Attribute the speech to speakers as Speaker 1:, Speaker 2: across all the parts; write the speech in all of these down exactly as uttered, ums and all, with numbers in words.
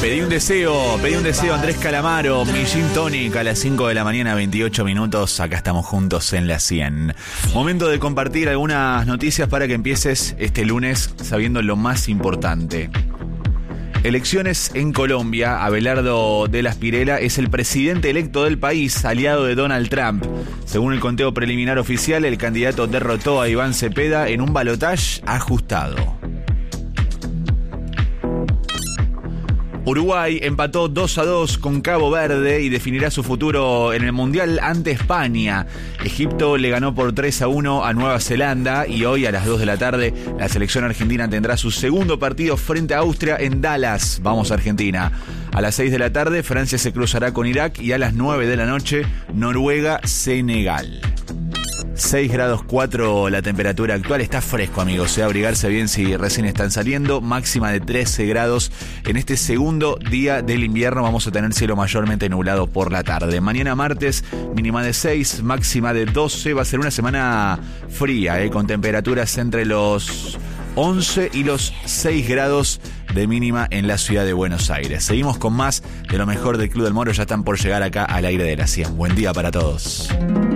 Speaker 1: Pedí un deseo, pedí un deseo, Andrés Calamaro, mi Gin Tonic a las cinco de la mañana, veintiocho minutos. Acá estamos juntos en la cien. Momento de compartir algunas noticias para que empieces este lunes sabiendo lo más importante. Elecciones en Colombia. Abelardo de la Espriella es el presidente electo del país, aliado de Donald Trump. Según el conteo preliminar oficial, el candidato derrotó a Iván Cepeda en un balotaje ajustado. Uruguay empató dos a dos con Cabo Verde y definirá su futuro en el Mundial ante España. Egipto le ganó por tres a uno a Nueva Zelanda y hoy a las dos de la tarde la selección argentina tendrá su segundo partido frente a Austria en Dallas. Vamos a Argentina. A las seis de la tarde Francia se cruzará con Irak y a las nueve de la noche Noruega-Senegal. seis grados cuatro la temperatura actual, está fresco, amigos, ¿eh? Abrigarse bien si recién están saliendo, máxima de trece grados. En este segundo día del invierno vamos a tener cielo mayormente nublado por la tarde. Mañana martes, mínima de seis, máxima de doce, va a ser una semana fría, ¿eh? Con temperaturas entre los once y los seis grados de mínima en la ciudad de Buenos Aires. Seguimos con más de lo mejor del Club del Moro, ya están por llegar acá al aire de la cien. Buen día para todos.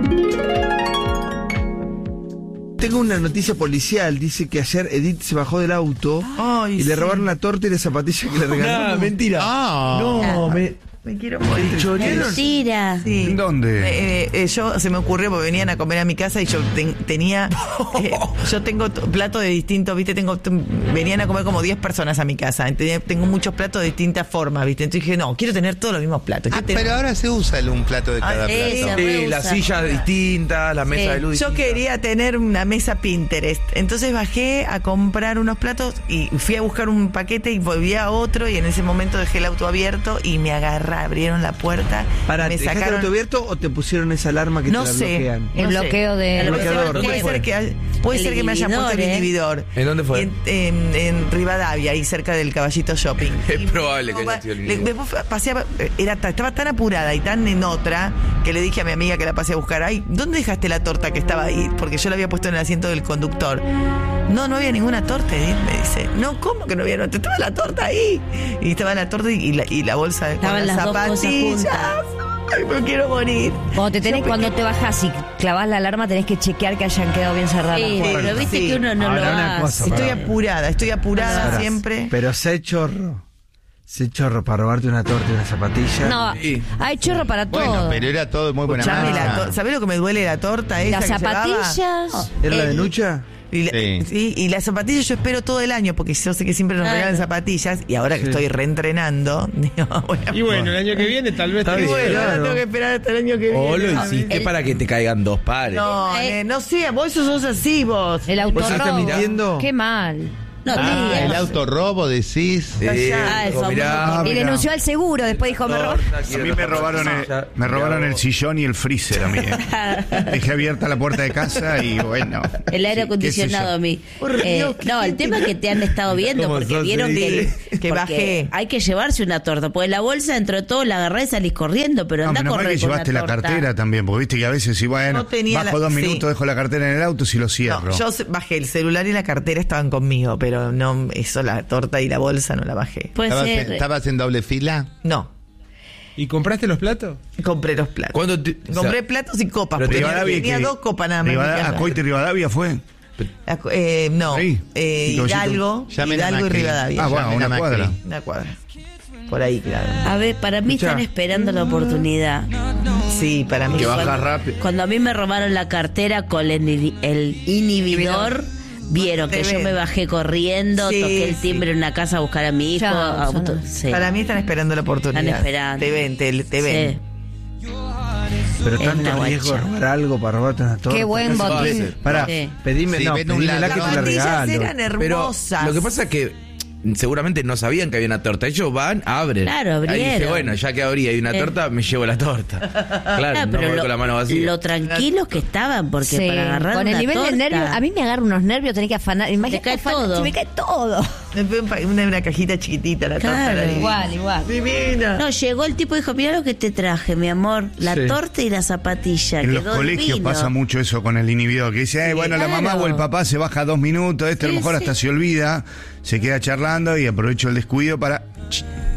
Speaker 2: Tengo una noticia policial, dice que ayer Edith se bajó del auto Ay, y sí. le robaron la torta y la zapatilla que le regalaron.
Speaker 3: No, mentira.
Speaker 2: Ah, no, me...
Speaker 4: Me quiero morir.
Speaker 5: Mentira.
Speaker 4: Sí.
Speaker 3: ¿En dónde?
Speaker 4: Eh, eh, yo se me ocurrió porque venían a comer a mi casa y yo ten, tenía eh, yo tengo t- platos de distintos, viste, tengo t- venían a comer como diez personas a mi casa. Tenía, tengo muchos platos de distintas formas, viste. Entonces dije, no, quiero tener todos los mismos platos.
Speaker 6: Ah,
Speaker 4: tener...
Speaker 6: pero ahora se usa un plato de cada
Speaker 4: ah,
Speaker 6: plato.
Speaker 3: Sí, las sillas distintas, la mesa
Speaker 5: sí.
Speaker 3: de luz
Speaker 4: Yo
Speaker 3: distinta.
Speaker 4: quería tener una mesa Pinterest. Entonces bajé a comprar unos platos y fui a buscar un paquete y volví a otro y en ese momento dejé el auto abierto y me agarra, abrieron la puerta.
Speaker 2: Para,
Speaker 4: me
Speaker 2: ¿te dejaste
Speaker 4: sacaron...
Speaker 2: el auto abierto o te pusieron esa alarma que
Speaker 4: no
Speaker 2: te la
Speaker 4: sé,
Speaker 2: bloquean?
Speaker 5: El
Speaker 4: no
Speaker 5: bloqueo
Speaker 4: sé.
Speaker 5: de...
Speaker 4: El
Speaker 2: bloqueador.
Speaker 4: Puede ser que, puede
Speaker 5: El
Speaker 4: ser que me hayan puesto el
Speaker 5: inhibidor, ¿eh?
Speaker 4: inhibidor.
Speaker 3: ¿En dónde fue?
Speaker 4: En, en, en Rivadavia, ahí cerca del Caballito Shopping.
Speaker 3: Es
Speaker 4: Y
Speaker 3: probable que
Speaker 4: me-
Speaker 3: haya sido el
Speaker 4: le-
Speaker 3: inhibidor.
Speaker 4: Después pasé a- era, ta- estaba tan apurada y tan en otra que le dije a mi amiga que la pasé a buscar. Ay, ¿dónde dejaste la torta que estaba ahí? Porque yo la había puesto en el asiento del conductor. No, no había ninguna torta, Edith, me dice. No, ¿cómo que no había torta? Estaba la torta ahí. Y estaba la torta y la, y la bolsa con
Speaker 5: Estaban
Speaker 4: las
Speaker 5: las dos cosas
Speaker 4: zapatillas.
Speaker 5: juntas.
Speaker 4: Ay, me quiero morir.
Speaker 5: Cuando te tenés,
Speaker 4: Yo
Speaker 5: cuando
Speaker 4: me-
Speaker 5: te bajás y clavás la alarma, tenés que chequear que hayan quedado bien cerradas
Speaker 7: Sí,
Speaker 5: las puertas.
Speaker 7: pero viste
Speaker 4: Sí.
Speaker 7: que uno no
Speaker 2: Ahora
Speaker 7: lo
Speaker 2: una
Speaker 7: hace.
Speaker 2: cosa,
Speaker 4: Estoy
Speaker 2: Pará.
Speaker 4: apurada, estoy apurada
Speaker 2: Pará.
Speaker 4: siempre.
Speaker 2: Pero sé chorro. Sé chorro para robarte una torta y una zapatilla.
Speaker 5: No,
Speaker 3: Sí.
Speaker 5: hay chorro para todo.
Speaker 6: Bueno, pero era todo muy buena
Speaker 4: Escuchame, la
Speaker 6: marca.
Speaker 4: to- ¿sabés lo que me duele la torta esa
Speaker 5: Las
Speaker 4: que llevaba?
Speaker 5: zapatillas.
Speaker 2: ¿Era la de
Speaker 5: el-
Speaker 2: Nucha?
Speaker 4: Y, la-
Speaker 6: Sí.
Speaker 4: sí, y las zapatillas yo espero todo el año porque yo sé que siempre nos
Speaker 5: Claro.
Speaker 4: regalan zapatillas y ahora que
Speaker 2: Sí.
Speaker 4: estoy reentrenando, digo, bueno,
Speaker 8: Y bueno, el año que viene tal vez
Speaker 2: Está
Speaker 8: te
Speaker 4: y
Speaker 2: bien,
Speaker 4: bueno, ahora
Speaker 2: claro.
Speaker 4: tengo que esperar hasta el año que viene.
Speaker 3: O lo
Speaker 4: ¿sabes?
Speaker 3: hiciste
Speaker 5: El-
Speaker 3: para que te caigan dos pares.
Speaker 4: No,
Speaker 5: Eh.
Speaker 4: eh, no sé, vos sos así vos.
Speaker 5: El
Speaker 2: ¿Vos estás
Speaker 5: autorrobo.
Speaker 2: mintiendo?
Speaker 5: Qué mal.
Speaker 7: No te
Speaker 6: Ah,
Speaker 7: digas.
Speaker 6: el autorrobo decís.
Speaker 3: Sí,
Speaker 7: Ah, el
Speaker 3: dijo,
Speaker 7: famoso
Speaker 3: mirá,
Speaker 5: Y
Speaker 3: mirá.
Speaker 5: denunció al seguro, después dijo, me robó.
Speaker 9: A mí me robaron el, me robaron el sillón y el freezer a mí. ¿eh? Dejé abierta la puerta de casa y bueno.
Speaker 7: El aire
Speaker 9: sí,
Speaker 7: acondicionado
Speaker 9: qué sé
Speaker 7: a mí.
Speaker 4: Por
Speaker 7: Eh,
Speaker 4: Dios, qué
Speaker 7: no, el
Speaker 4: gente-
Speaker 7: tema es que te han estado viendo
Speaker 3: ¿Cómo
Speaker 7: porque
Speaker 3: sos,
Speaker 7: vieron
Speaker 3: sí?
Speaker 7: que,
Speaker 4: Que
Speaker 7: porque
Speaker 4: bajé.
Speaker 7: hay que llevarse una torta, porque la bolsa dentro de todo la agarrás y salís corriendo, pero
Speaker 9: yo. No,
Speaker 7: anda a
Speaker 9: menos mal
Speaker 7: correr
Speaker 9: que
Speaker 7: con
Speaker 9: llevaste
Speaker 7: una
Speaker 9: la
Speaker 7: torta.
Speaker 9: cartera también, porque viste que a veces si bueno,
Speaker 4: No tenía
Speaker 9: bajo
Speaker 4: la-
Speaker 9: dos
Speaker 4: sí.
Speaker 9: minutos, dejo la cartera en el auto y lo cierro.
Speaker 4: No, yo se- bajé el celular y la cartera estaban conmigo, pero no, eso, la torta y la bolsa no la bajé.
Speaker 7: Puede
Speaker 6: ¿Estabas,
Speaker 7: ser.
Speaker 6: estabas en doble fila?
Speaker 4: No,
Speaker 8: ¿Y compraste los platos?
Speaker 4: compré los platos.
Speaker 3: ¿Cuándo te- o
Speaker 4: Compré
Speaker 3: sea,
Speaker 4: platos y copas,
Speaker 3: pero
Speaker 4: porque tenía,
Speaker 9: Rivadavia,
Speaker 4: tenía
Speaker 9: que-
Speaker 4: dos copas nada más. en mi
Speaker 9: Rivadavia-
Speaker 4: casa.
Speaker 9: Acoite y Rivadavia fue.
Speaker 4: Acu- eh, no,
Speaker 9: Ahí.
Speaker 4: eh,
Speaker 9: ¿Y Caballito?
Speaker 4: Hidalgo,
Speaker 6: Llamen a
Speaker 4: Hidalgo y
Speaker 6: Macri.
Speaker 4: Rivadavia.
Speaker 9: Ah, bueno,
Speaker 6: Llamen a
Speaker 9: una
Speaker 6: Macri.
Speaker 9: cuadra.
Speaker 4: Una cuadra. Por ahí, claro.
Speaker 7: A ver, para mí
Speaker 2: Escuchá.
Speaker 7: están esperando la oportunidad.
Speaker 4: Sí, para mí.
Speaker 3: Que
Speaker 4: igual-
Speaker 3: bajas rápido.
Speaker 7: Cuando a mí me robaron la cartera con el, ini- el inhibidor, vieron que
Speaker 4: Te
Speaker 7: yo
Speaker 4: ven.
Speaker 7: me bajé corriendo,
Speaker 4: Sí,
Speaker 7: toqué el
Speaker 4: sí.
Speaker 7: timbre en una casa a buscar a mi hijo.
Speaker 5: Ya,
Speaker 7: auto-
Speaker 5: son-
Speaker 7: sí.
Speaker 4: Para mí están esperando la oportunidad.
Speaker 7: Están esperando.
Speaker 4: Te ven, te, te ven.
Speaker 7: Sí.
Speaker 2: Pero
Speaker 7: Es
Speaker 2: tanto
Speaker 7: una
Speaker 2: riesgo de
Speaker 7: guacha.
Speaker 2: robar algo para robarte una torta.
Speaker 5: Qué buen
Speaker 2: Casi-
Speaker 5: botín.
Speaker 2: Pará,
Speaker 7: Sí.
Speaker 2: pedime,
Speaker 6: Sí,
Speaker 2: no,
Speaker 6: ven un
Speaker 2: pedímela
Speaker 6: ladrón.
Speaker 2: que te
Speaker 4: Las
Speaker 2: la
Speaker 4: zapatillas
Speaker 2: regalo.
Speaker 4: eran
Speaker 3: Pero
Speaker 4: hermosas.
Speaker 3: lo que pasa es que seguramente no sabían que había una torta. Ellos van, abren.
Speaker 7: Claro,
Speaker 3: Ahí dice,
Speaker 7: abrieron.
Speaker 3: bueno, ya que abrí hay una
Speaker 7: Eh.
Speaker 3: torta, me llevo la torta. Claro,
Speaker 7: Claro,
Speaker 3: no
Speaker 7: pero
Speaker 3: me voy
Speaker 7: lo,
Speaker 3: con la mano vacía.
Speaker 7: lo tranquilos que estaban, porque
Speaker 5: Sí,
Speaker 7: para agarrar
Speaker 5: con el
Speaker 7: una
Speaker 5: nivel
Speaker 7: torta,
Speaker 5: de nervios, a mí me agarran unos nervios, tenés que afanar. Imagínate
Speaker 7: cae
Speaker 5: afanar,
Speaker 7: todo.
Speaker 5: se me cae todo.
Speaker 4: Me fue un pa- Una, una cajita chiquitita la torta.
Speaker 7: Claro,
Speaker 4: era divina.
Speaker 5: Igual, igual.
Speaker 4: Divina.
Speaker 7: No, llegó el tipo y dijo, mira lo que te traje, mi amor, la
Speaker 2: Sí.
Speaker 7: torta y la zapatilla.
Speaker 9: En los
Speaker 7: quedó
Speaker 9: colegios
Speaker 7: divino.
Speaker 9: pasa mucho eso con el inhibidor, que dice, "Ay, bueno, la mamá
Speaker 7: claro.
Speaker 9: o el papá se baja dos minutos, este a lo
Speaker 7: Sí,
Speaker 9: mejor
Speaker 7: sí.
Speaker 9: hasta se olvida, se queda charlando y aprovecho el descuido para... ch,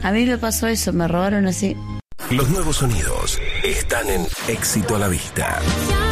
Speaker 7: A mí me pasó eso, me robaron así.
Speaker 10: Los nuevos sonidos están en Éxito a la Vista.